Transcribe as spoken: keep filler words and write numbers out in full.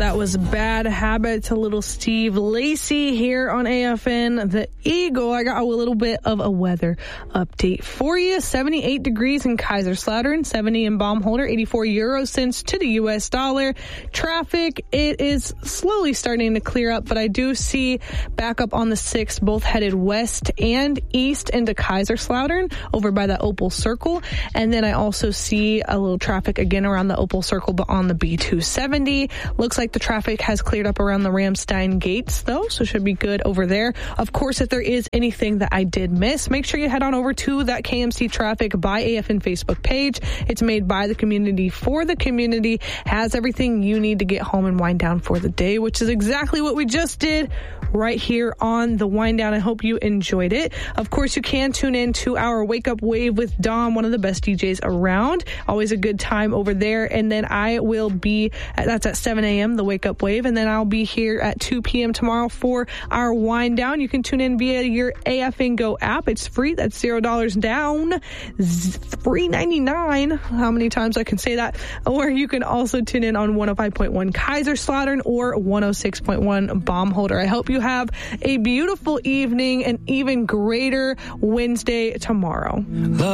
That was Bad Habits, a little Steve Lacy here on A F N The Eagle. I got a little bit of a weather update for you. seventy-eight degrees in Kaiserslautern, seventy in Baumholder, eighty-four euro cents to the U S dollar. Traffic, it is slowly starting to clear up, but I do see back up on the sixth, both headed west and east into Kaiserslautern over by the Opal Circle. And then I also see a little traffic again around the Opal Circle, but on the B two seventy. Looks like the traffic has cleared up around the Ramstein gates, though, so should be good over there. Of course, if there is anything that I did miss, make sure you head on over to that K M C Traffic by A F N Facebook page. It's made by the community for the community, has everything you need to get home and wind down for the day, which is exactly what we just did right here on the Wind Down. I hope you enjoyed it. Of course, you can tune in to our Wake Up Wave with Dom, one of the best D Js around. Always a good time over there. And then I will be, that's at seven a.m., the Wake Up Wave. And then I'll be here at two p.m. tomorrow for our Wind Down. You can tune in via your A F N Go app. It's free. That's zero dollars down, three ninety-nine. How many times I can say that? Or you can also tune in on one oh five point one Kaiserslautern or one oh six point one Baumholder. I hope you have a beautiful evening and even greater Wednesday tomorrow.